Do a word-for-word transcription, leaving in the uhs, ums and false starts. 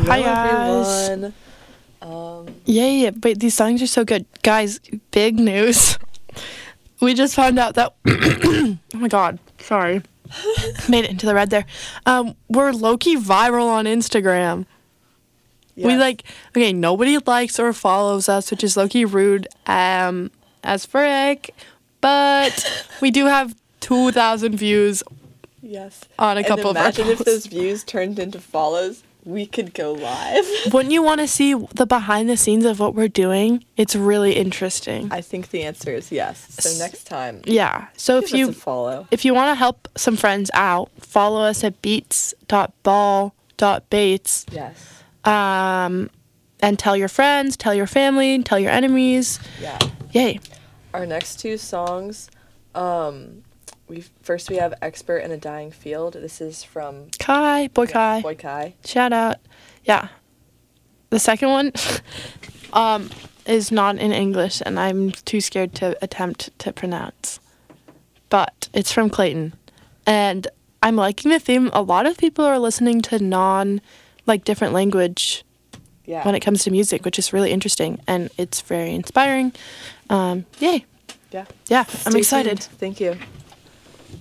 Hi, guys. Everyone. Um, Yay, but these songs are so good. Guys, big news. We just found out that, oh my God, sorry. Made it into the red there. Um, we're low-key viral on Instagram. Yes. We like, okay, nobody likes or follows us, which is low-key rude um, as frick, but we do have two thousand views yes. on a couple and of our imagine if those views turned into follows. We could go live. Wouldn't you want to see the behind the scenes of what we're doing? It's really interesting. I think the answer is yes. So next time. Yeah. So if you follow. if you want to help some friends out, follow us at beats dot ball dot bates. Yes. Um and tell your friends, tell your family, tell your enemies. Yeah. Yay. Our next two songs, um We first we have Expert in a Dying Field. This is from Kai, Boy Kai. Boy Kai. Shout out. Yeah. The second one um is not in English and I'm too scared to attempt to pronounce. But it's from Clayton. And I'm liking the theme. A lot of people are listening to non like different language yeah. when it comes to music, which is really interesting and it's very inspiring. Um yay. Yeah. Yeah, Stay I'm excited. tuned. Thank you.